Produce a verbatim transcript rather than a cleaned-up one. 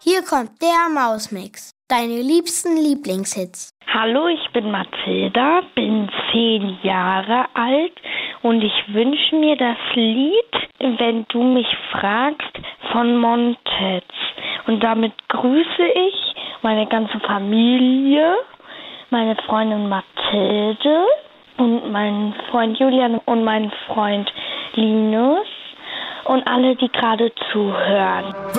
Hier kommt der Mausmix. Deine liebsten Lieblingshits. Hallo, ich bin Mathilda, bin zehn Jahre alt und ich wünsche mir das Lied Wenn du mich fragst von Montez. Und damit grüße ich meine ganze Familie, meine Freundin Mathilde und meinen Freund Julian und meinen Freund Linus und alle, die gerade zuhören.